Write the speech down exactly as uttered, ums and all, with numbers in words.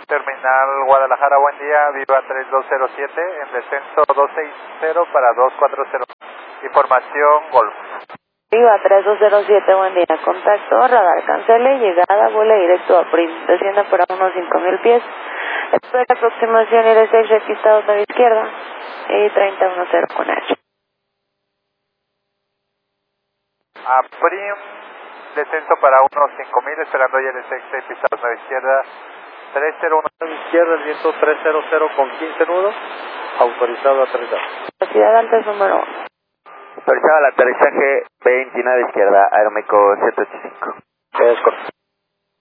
Terminal Guadalajara, buen día, Viva tres dos cero siete, en descenso dos seis cero para dos cuatro cero. Información Golf. Viva tres dos cero siete, buen día, contacto, radar, cancele, llegada, vuela directo a Prim, descienda por a unos cinco mil pies, espera aproximación I R seis, requistado a la izquierda, y treinta diez con H. A Prim, descenso para unos cinco mil, esperando I R seis, pisados a la izquierda, tres cero uno. A la izquierda, el viento trescientos con quince nudos, autorizado a aterrizar. Velocidad alta es número uno. Autorizado al aterrizaje veintinueve izquierda, aeroméxico ciento ochenta y cinco. Es correcto.